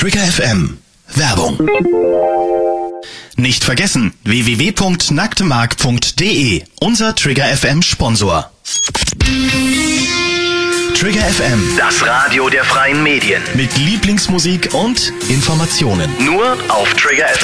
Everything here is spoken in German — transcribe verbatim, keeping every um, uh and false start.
Trigger F M. Werbung. Nicht vergessen, w w w punkt nacktemark punkt d e, unser Trigger F M Sponsor. Trigger F M, das Radio der freien Medien. mit Lieblingsmusik und Informationen. Nur auf Trigger F